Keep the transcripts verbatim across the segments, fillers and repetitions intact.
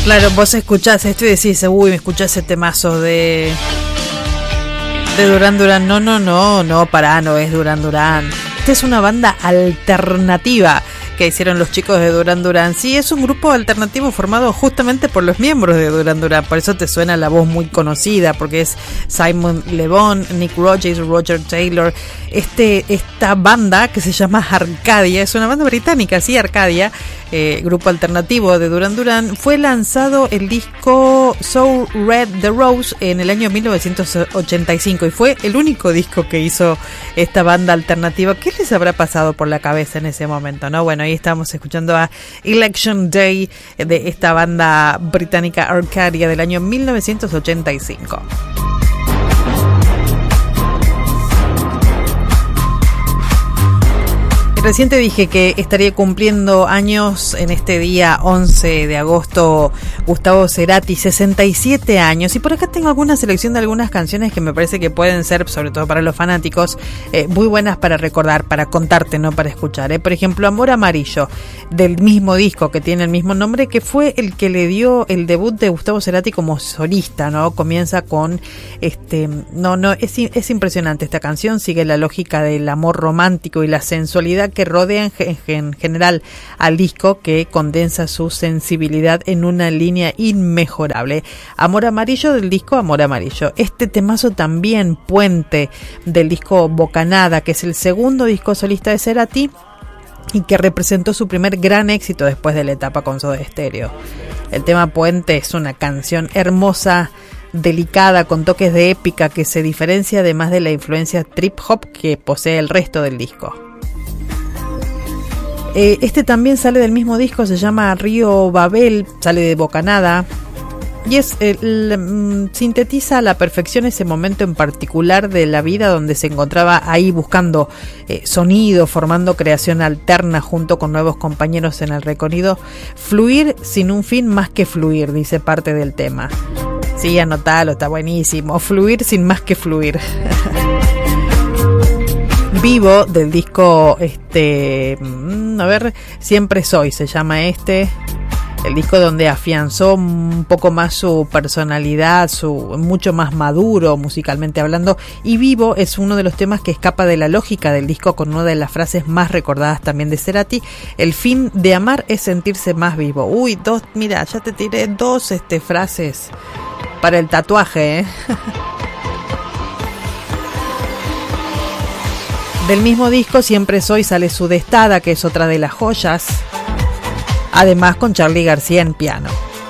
Claro, vos escuchás esto y decís, uy, me escuchás ese temazo de de Duran Duran. No, no, no, no, pará, no es Duran Duran. Esta es una banda alternativa que hicieron los chicos de Duran Duran. Sí, es un grupo alternativo formado justamente por los miembros de Duran Duran. Por eso te suena la voz muy conocida, porque es Simon Le Bon, Nick Rogers, Roger Taylor. Este, esta banda que se llama Arcadia, es una banda británica, sí, Arcadia, eh, grupo alternativo de Duran Duran. Fue lanzado el disco So Red the Rose en el año mil novecientos ochenta y cinco y fue el único disco que hizo esta banda alternativa. ¿Qué les habrá pasado por la cabeza en ese momento, no? Bueno, ahí estamos escuchando a Election Day de esta banda británica Arcadia del año mil novecientos ochenta y cinco. Recién te dije que estaría cumpliendo años en este día once de agosto Gustavo Cerati, sesenta y siete años. Y por acá tengo alguna selección de algunas canciones que me parece que pueden ser, sobre todo para los fanáticos, eh, muy buenas para recordar, para contarte, no para escuchar. ¿eh? Por ejemplo, Amor Amarillo, del mismo disco que tiene el mismo nombre, que fue el que le dio el debut de Gustavo Cerati como solista, ¿no? Comienza con este... No, no, es, es impresionante esta canción, sigue la lógica del amor romántico y la sensualidad que rodea en, en general al disco, que condensa su sensibilidad en una línea inmejorable. Amor Amarillo del disco Amor Amarillo. Este temazo también, Puente, del disco Bocanada, que es el segundo disco solista de Cerati y que representó su primer gran éxito después de la etapa con Soda Stereo. El tema Puente es una canción hermosa, delicada, con toques de épica, que se diferencia además de la influencia trip hop que posee el resto del disco. Eh, este también sale del mismo disco, se llama Río Babel, sale de Bocanada y es el, mm, sintetiza a la perfección ese momento en particular de la vida donde se encontraba ahí buscando eh, sonido, formando creación alterna junto con nuevos compañeros en el recorrido. Fluir sin un fin más que fluir, dice parte del tema. Sí, anotalo, está buenísimo. Fluir sin más que fluir. Vivo, del disco, este, a ver, Siempre Soy, se llama este, el disco donde afianzó un poco más su personalidad, su mucho más maduro musicalmente hablando. Y Vivo es uno de los temas que escapa de la lógica del disco, con una de las frases más recordadas también de Cerati: el fin de amar es sentirse más vivo. Uy, dos, mira, ya te tiré dos este, frases para el tatuaje, ¿eh? Del mismo disco, Siempre Soy, sale Sudestada, que es otra de las joyas, además con Charly García en piano.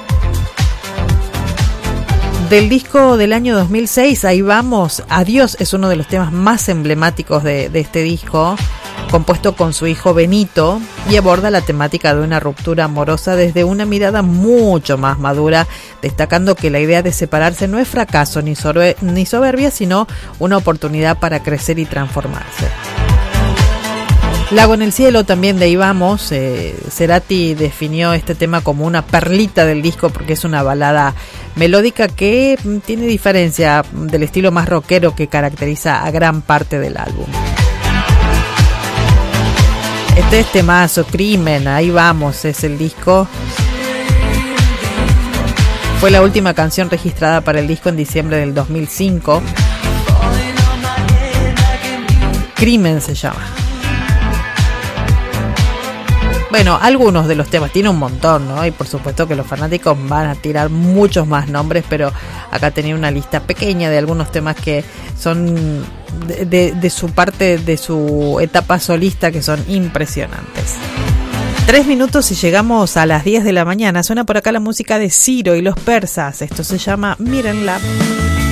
Del disco del año dos mil seis, Ahí Vamos, Adiós es uno de los temas más emblemáticos de, de este disco, compuesto con su hijo Benito, y aborda la temática de una ruptura amorosa desde una mirada mucho más madura, destacando que la idea de separarse no es fracaso ni, sorbe, ni soberbia, sino una oportunidad para crecer y transformarse. Lago en el cielo, también de Ahí Vamos, eh, Cerati definió este tema como una perlita del disco porque es una balada melódica que tiene diferencia del estilo más rockero que caracteriza a gran parte del álbum. Este es temazo, Crimen, Ahí Vamos, es el disco. Fue la última canción registrada para el disco en diciembre del dos mil cinco. Crimen se llama. Bueno, algunos de los temas, tiene un montón, ¿no? Y por supuesto que los fanáticos van a tirar muchos más nombres, pero acá tenía una lista pequeña de algunos temas que son de, de, de su parte, de su etapa solista, que son impresionantes. Tres minutos y llegamos a las diez de la mañana. Suena por acá la música de Ciro y los Persas. Esto se llama Mírenla.